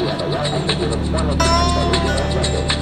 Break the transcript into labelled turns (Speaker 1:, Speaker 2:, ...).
Speaker 1: you have a right to give us one of the